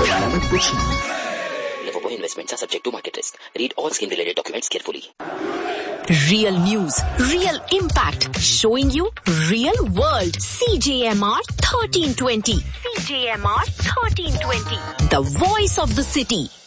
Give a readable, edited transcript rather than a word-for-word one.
दोबारा में कुछ नहीं। Liverpool investments are subject to market risk. Read all scheme-related documents carefully. Real news, real impact, showing you real world. CJMR 1320. CJMR 1320. The voice of the city.